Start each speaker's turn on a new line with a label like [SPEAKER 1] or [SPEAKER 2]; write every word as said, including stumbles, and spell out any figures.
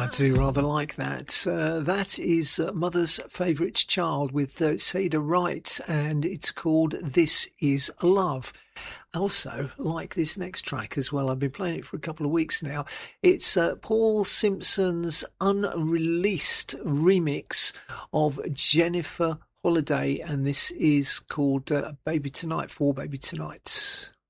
[SPEAKER 1] I do rather like that. Uh, that is uh, Mother's Favourite Child with uh, Seda Wright, and it's called This Is Love. I also like this next track as well. I've been playing it for a couple of weeks now. It's uh, Paul Simpson's unreleased remix of Jennifer Holiday, and this is called uh, Baby Tonight for Baby Tonight.